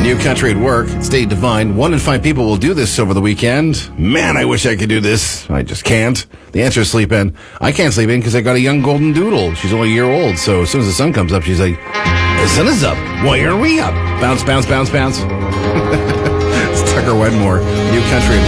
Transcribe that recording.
New Country at Work, State Divine. 1 in 5 people will do this over the weekend. Man, I wish I could do this. I just can't. The answer is sleep in. I can't sleep in because I got a young golden doodle. She's only a year old, so as soon as the sun comes up, she's like, the sun is up. Why are we up? Bounce, bounce, bounce, bounce. It's Tucker Wedmore, New Country at Work.